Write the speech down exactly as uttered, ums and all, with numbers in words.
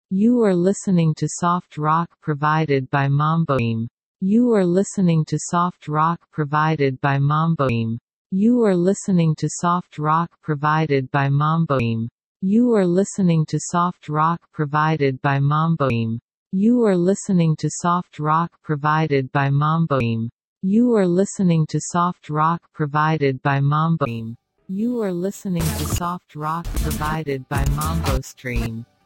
You are listening to soft rock provided by Mamboim. You are listening to soft rock provided by Mamboim. You are listening to soft rock provided by Mamboim. You are listening to soft rock provided by Mamboim. You are listening to soft rock provided by Mamboim. You are listening to soft rock provided by Mamboim. You are listening to soft rock provided by MamboStream.